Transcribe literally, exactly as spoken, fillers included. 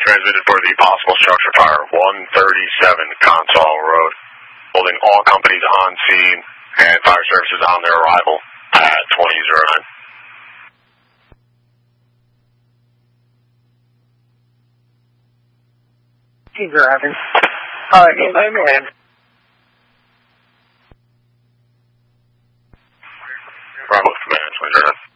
transmitted for the possible structure fire, one thirty-seven Consall Road. Holding all companies on scene and fire services on their arrival at twenty oh nine. He's driving. All right, go ahead. Bravo Command, twenty oh nine.